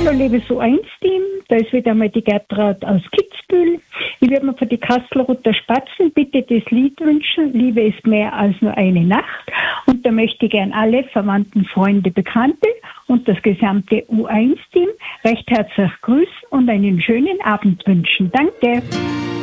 Hallo, liebes U1-Team, da ist wieder mal die Gertrud aus Kitzbühel. Ich würde mir für die Kastelruther Spatzen bitte das Lied wünschen, Liebe ist mehr als nur eine Nacht. Und da möchte ich gern alle Verwandten, Freunde, Bekannte und das gesamte U1-Team recht herzlich grüßen und einen schönen Abend wünschen. Danke.